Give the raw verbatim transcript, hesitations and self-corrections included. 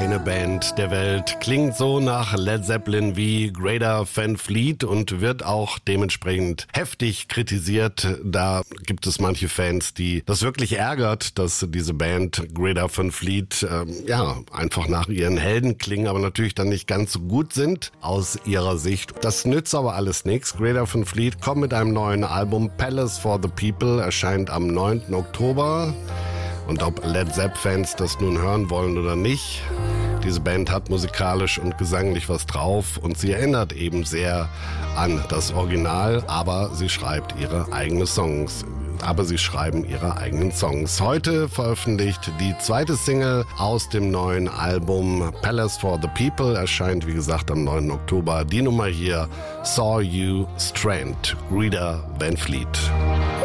Keine Band der Welt klingt so nach Led Zeppelin wie Greta Van Fleet und wird auch dementsprechend heftig kritisiert. Da gibt es manche Fans, die das wirklich ärgert, dass diese Band Greta Van Fleet äh, ja einfach nach ihren Helden klingen, aber natürlich dann nicht ganz so gut sind aus ihrer Sicht. Das nützt aber alles nichts. Greta Van Fleet kommt mit einem neuen Album. Palace for the People erscheint am neunten Oktober. Und ob Led Zepp-Fans das nun hören wollen oder nicht, diese Band hat musikalisch und gesanglich was drauf und sie erinnert eben sehr an das Original, aber sie schreibt ihre eigenen Songs. Aber sie schreiben ihre eigenen Songs. Heute veröffentlicht die zweite Single aus dem neuen Album Palace for the People, erscheint wie gesagt am neunten Oktober. Die Nummer hier, Saw You Strand, Greta Van Fleet.